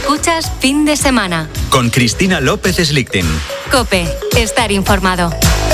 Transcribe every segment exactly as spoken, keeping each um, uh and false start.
Escuchas Fin de Semana. Con Cristina López Slichting. COPE. Estar informado.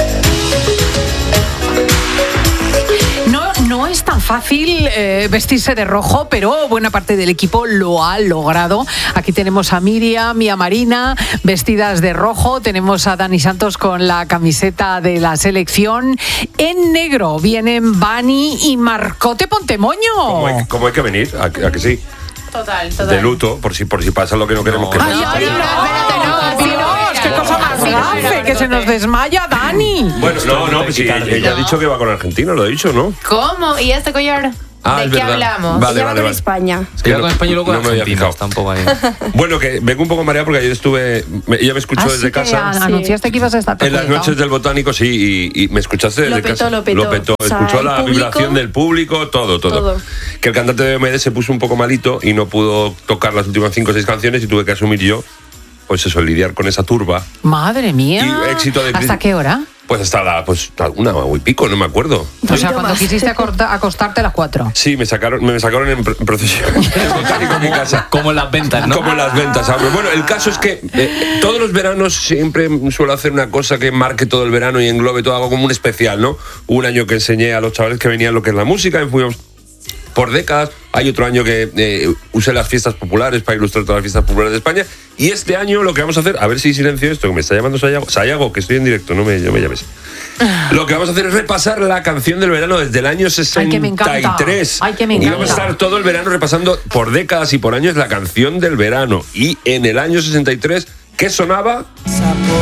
No es tan fácil eh, vestirse de rojo, pero buena parte del equipo lo ha logrado. Aquí tenemos a Miriam y a Marina vestidas de rojo. Tenemos a Dani Santos con la camiseta de la selección. En negro vienen Bani y Marcote Pontemoño. ¿Cómo hay, cómo hay que venir? ¿A, a que sí? Total, total. De luto, por si, por si pasa lo que no queremos que Ay, pase. ay, no, espérate, no, Dios, qué cosa más grave, que se nos desmaya Dani. Bueno, no, no, pues sí, ella ha dicho que va con Argentina, lo ha dicho, ¿no? ¿Cómo? ¿Y este collar? Ah, ¿De es qué verdad. hablamos? Vale, Ella va vale, con vale. España. Es que Ella con España y luego no me había Argentina, fijado. está un poco ahí. Bueno, que vengo un poco mareado porque ayer estuve, me- ella me escuchó Así desde que casa. an- anunciaste que ibas a estar En las perjudicado. noches del Botánico, sí, y, y me escuchaste desde Lo petó, casa. lo petó. O sea, Escuchó el la público- vibración del público, todo, todo, Todo. Que el cantante de O M D se puso un poco malito y no pudo tocar las últimas cinco o seis canciones y tuve que asumir yo, pues eso, lidiar con esa turba. Madre mía. Y éxito de ¿Hasta qué hora? Pues hasta la, pues una y pico, no me acuerdo. O sea, cuando quisiste acorta- acostarte a las cuatro. Sí, me sacaron, me sacaron en pr- procesión. El Botánico en mi casa. Como en las ventas, ¿no? Como en las ventas. ¿Sabes? Bueno, el caso es que eh, todos los veranos siempre suelo hacer una cosa que marque todo el verano y englobe todo, algo como un especial, ¿no? Un año que enseñé a los chavales que venían lo que es la música y fuimos por décadas. Hay otro año que eh, usé las fiestas populares para ilustrar todas las fiestas populares de España. Y este año lo que vamos a hacer, a ver si silencio esto, que me está llamando Sayago, Sayago, que estoy en directo, no me, no me llames. Lo que vamos a hacer es repasar la canción del verano desde el año Ay, que me encanta. sesenta y tres. Ay, que me Y encanta. vamos a estar todo el verano repasando por décadas y por años la canción del verano. Y en el año sesenta y tres, ¿qué sonaba?